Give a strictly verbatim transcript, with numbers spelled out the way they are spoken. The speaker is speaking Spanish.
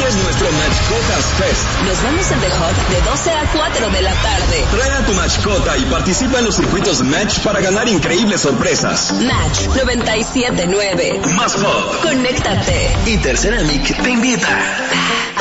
es nuestro Mascotas Fest. Nos vemos en The Hub de doce a cuatro de la tarde. Trae a tu mascota y participa en los circuitos Match para ganar increíbles sorpresas. Match noventa y siete nueve. Más Hub. Conéctate. Y Terceramic te invita.